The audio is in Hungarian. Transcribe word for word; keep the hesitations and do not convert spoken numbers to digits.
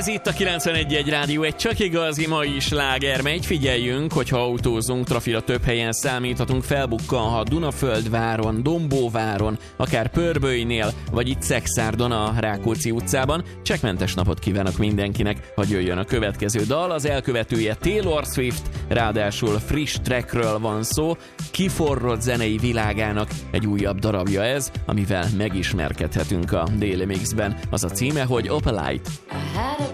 Ez itt a kilencvenegy egy Rádió, egy csak igazi mai sláger megy. Figyeljünk, hogyha autózunk, trafira több helyen számíthatunk, felbukkanhat Dunaföldváron, Dombóváron, akár Pörbölynél, vagy itt Szekszárdon a Rákóczi utcában. Csekkmentes napot kívánok mindenkinek, hogy jöjjön a következő dal. Az elkövetője Taylor Swift, ráadásul friss trackről van szó, kiforrott zenei világának egy újabb darabja ez, amivel megismerkedhetünk a Daily Mixben. Az a címe, hogy Opalite. I had a